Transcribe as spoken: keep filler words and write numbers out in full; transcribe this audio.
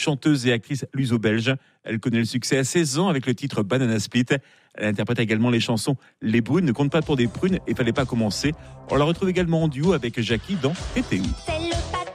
chanteuse et actrice luso-belge. Elle connaît le succès à seize ans avec le titre Banana Split. Elle interprète également les chansons Les Brunes ne comptent pas pour des prunes et Fallait pas commencer. On la retrouve également en duo avec Jackie dans P T U.